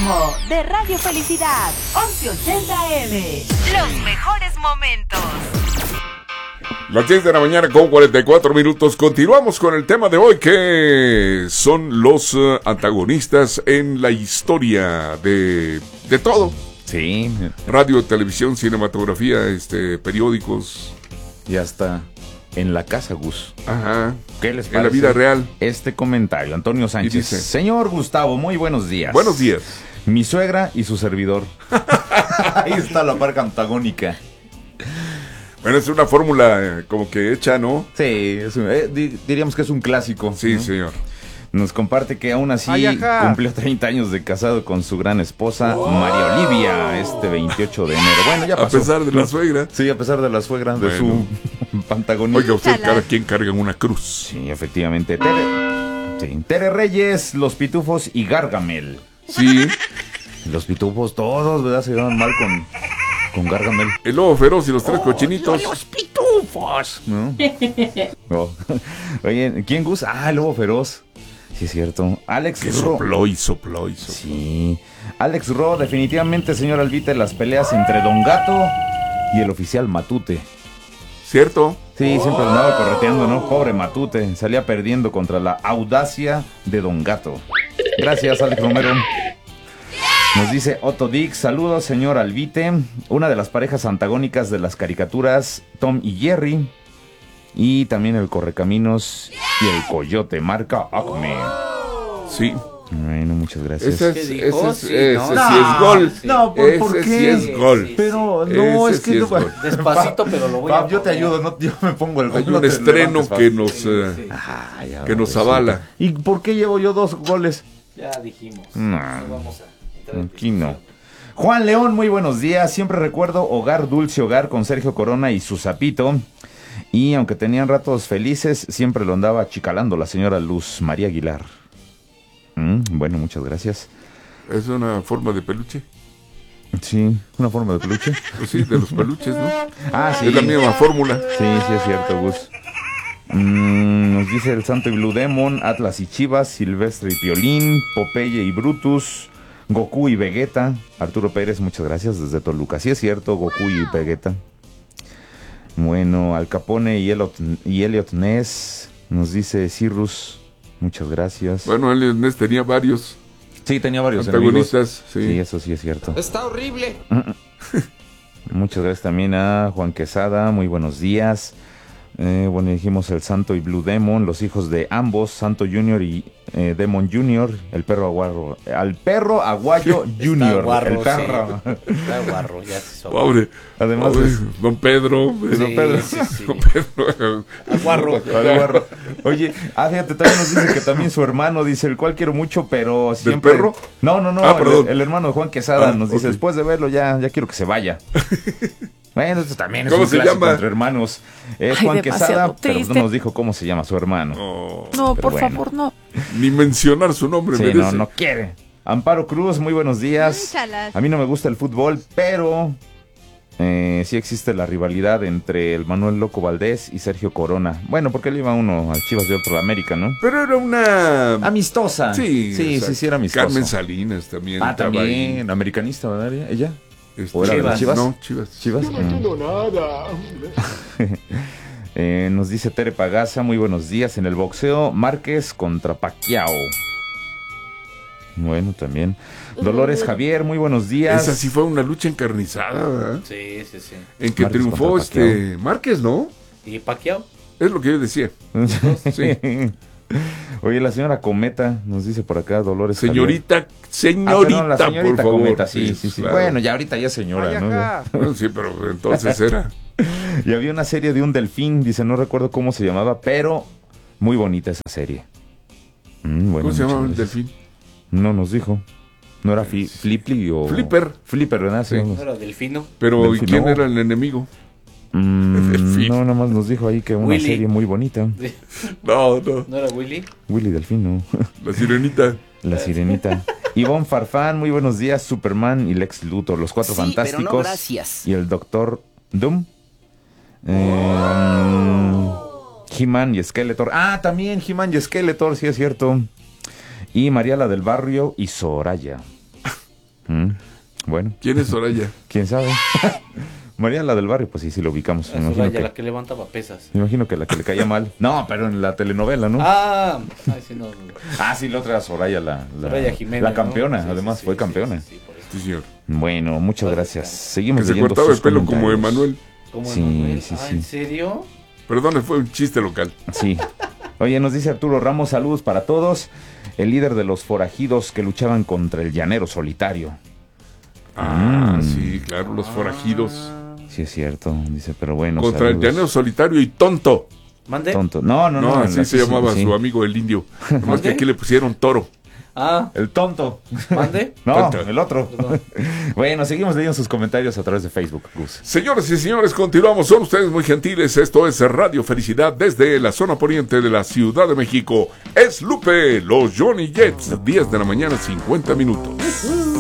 promo de Radio Felicidad 1180M. Los mejores momentos. Las 10 de la mañana con 44 minutos. Continuamos con el tema de hoy, que son los antagonistas en la historia de todo. Sí. Radio, televisión, cinematografía, periódicos. Y hasta en la casa, Gus. Ajá. ¿Qué les parece? En la vida real. Este comentario, Antonio Sánchez. Dice, señor Gustavo, muy buenos días. Buenos días. Mi suegra y su servidor. Ahí está la marca antagónica. Bueno, es una fórmula como que hecha, ¿no? Sí, diríamos que es un clásico. Sí, ¿no? señor. Nos comparte que aún así cumplió 30 años de casado con su gran esposa, María Olivia, este 28 de enero. Bueno, ya pasó. A pesar de la suegra. Sí, a pesar de la suegra, de su antagonista. Oiga, usted, cada quien carga una cruz. Sí, efectivamente. Tere Reyes, Los Pitufos y Gargamel. Sí. Los Pitufos todos, ¿verdad? Se llevan mal con Gargamel. El lobo feroz y los tres cochinitos. ¡Los Pitufos! ¿No? Oh. Oye, ¿quién gusta? Ah, el lobo feroz. Sí, es cierto. Alex que Ro. sopló y sopló. Sí. Alex Ro, definitivamente, señor Albite, las peleas entre Don Gato y el oficial Matute. ¿Cierto? Sí, siempre andaba correteando, ¿no? Pobre Matute. Salía perdiendo contra la audacia de Don Gato. Gracias, Alex Romero. Nos dice Otto Dix, saludos, señor Albite. Una de las parejas antagónicas de las caricaturas, Tom y Jerry. Y también el Correcaminos y el Coyote, marca Acme. Sí. Bueno, muchas gracias. Ese sí es gol. No, ¿por qué? Sí es gol. Pero no, ese es que... sí no, es despacito, pero lo voy a... yo te ayudo, no, yo me pongo el gol. Hay un estreno que nos avala. ¿Y por qué llevo yo 2 goles? Ya dijimos. No, vamos a entrar aquí no. Juan León, muy buenos días. Siempre recuerdo Hogar Dulce Hogar con Sergio Corona y su sapito. Y aunque tenían ratos felices, siempre lo andaba achicalando la señora Luz María Aguilar. Bueno, muchas gracias. ¿Es una forma de peluche? Sí, una forma de peluche. Pues sí, de los peluches, ¿no? Ah, sí. Es la misma fórmula. Sí, sí es cierto, Gus. Nos dice el Santo y Blue Demon, Atlas y Chivas, Silvestre y Piolín, Popeye y Brutus, Goku y Vegeta. Arturo Pérez, muchas gracias desde Toluca. Sí es cierto, Goku y Vegeta. Bueno, Al Capone y Elliot Ness, nos dice Cirrus, muchas gracias. Bueno, Elliot Ness tenía varios. Sí, tenía varios antagonistas. Sí, eso sí es cierto. Está horrible. Muchas gracias también a Juan Quesada, muy buenos días. Bueno, dijimos el Santo y Blue Demon, los hijos de ambos, Santo Junior y Demon Junior, el perro aguarro, al perro aguayo Junior, guarro, el perro. Sí. Está guarro, ya se sobra. Pobre. Además pobre, Don Pedro. Sí, Don Pedro. sí. Don Pedro. Aguarro. Oye, fíjate, también nos dice que también su hermano, dice, el cual quiero mucho, pero siempre... ¿Del perro? No, perdón. el hermano de Juan Quesada nos dice, okay. Después de verlo ya quiero que se vaya. Bueno, esto también es ¿Cómo un se clásico llama? entre hermanos. Es Ay, Juan Quesada, pero triste. no nos dijo cómo se llama su hermano. No, Pero por bueno. favor, no. Ni mencionar su nombre Sí, merece. no quiere. Amparo Cruz, muy buenos días. Chalas. A mí no me gusta el fútbol, pero sí existe la rivalidad entre el Manuel Loco Valdés y Sergio Corona. Bueno, porque él iba uno al Chivas de otro a América, ¿no? Pero era una... Amistosa. Sí, sí, era amistosa. Carmen Salinas también. Ah, estaba también, ahí. americanista, ¿verdad? ¿Ella? ¿O era de las Chivas? No, Chivas. ¿Chivas? Yo no entiendo nada. Nos dice Tere Pagaza, muy buenos días. En el boxeo, Márquez contra Pacquiao. Bueno, también. Dolores Javier, muy buenos días. Esa sí fue una lucha encarnizada, ¿verdad? Sí. En que Márquez triunfó contra Pacquiao. Márquez, ¿no? ¿Y Pacquiao? Es lo que yo decía. Sí. Oye, la señora Cometa nos dice por acá, Dolores Señorita, perdón, la por señorita favor. Cometa, sí. Claro. Bueno, ya ahorita ya señora, ¿no? Bueno, sí, pero entonces era. Y había una serie de un delfín, dice, no recuerdo cómo se llamaba, pero muy bonita esa serie. Bueno, ¿Cómo se llamaba el muchas gracias. delfín? No nos dijo. ¿No era Fliply o...? Flipper, ¿verdad? Sí. ¿No era Delfino? Pero, ¿y Delfín, quién no. era el enemigo? No, nada más nos dijo ahí que una Willy. serie muy bonita. No. ¿No era Willy? Willy Delfín, no. La sirenita. La sirenita. Ivonne Farfán, muy buenos días. Superman y Lex Luthor, los Cuatro Fantásticos. Pero no, gracias. Y el Doctor Doom. He-Man y Skeletor. Ah, también He-Man y Skeletor, sí es cierto. Y Mariala del Barrio y Soraya. Bueno. ¿Quién es Soraya? ¿Quién sabe? María, la del barrio, pues sí lo ubicamos. La Soraya, la que levantaba pesas. Me imagino que la que le caía mal. No, pero en la telenovela, ¿no? Sí, no. Sí, la otra era Soraya, Soraya Jiménez, la campeona, ¿no? Sí, además sí, fue sí, campeona. Sí, por eso. Sí, señor. Bueno, muchas gracias. Seguimos Que se leyendo cortaba el sus pelo como comentarios. Emanuel. ¿Cómo Sí, Emanuel? sí. ¿En serio? Perdón, fue un chiste local. Sí. Oye, nos dice Arturo Ramos, saludos para todos. El líder de los forajidos que luchaban contra el llanero solitario. Sí, claro, los forajidos. Sí, es cierto. Dice, pero bueno. Contra el saludos. llanero solitario y tonto. ¿Mande? Tonto. No, Así se llamaba su amigo el indio. Nomás que aquí le pusieron toro. El tonto. ¿Mande? No, Tonto. el otro. Bueno, seguimos leyendo sus comentarios a través de Facebook, Gus. Señoras y señores, continuamos. Son ustedes muy gentiles. Esto es Radio Felicidad desde la zona poniente de la Ciudad de México. Es Lupe, los Johnny Jets, 10 de la mañana, 50 minutos.